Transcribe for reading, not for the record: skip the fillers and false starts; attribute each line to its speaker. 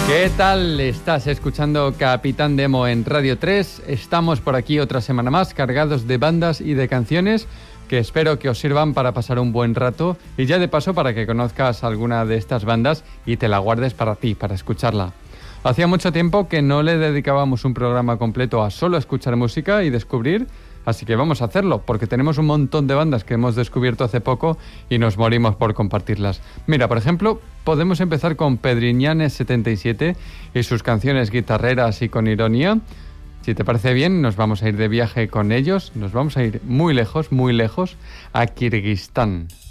Speaker 1: ¿Qué tal? Estás escuchando Capitán Demo en Radio 3. Estamos por aquí otra semana más, cargados de bandas y de canciones que espero que os sirvan para pasar un buen rato y ya de paso para que conozcas alguna de estas bandas y te la guardes para ti, para escucharla. Hacía mucho tiempo que no le dedicábamos un programa completo a solo escuchar música y descubrir, así que vamos a hacerlo, porque tenemos un montón de bandas que hemos descubierto hace poco y nos morimos por compartirlas. Mira, por ejemplo, podemos empezar con Pedriñanes77 y sus canciones guitarreras y con ironía. Si te parece bien, nos vamos a ir de viaje con ellos, nos vamos a ir muy lejos, a Kirguistán.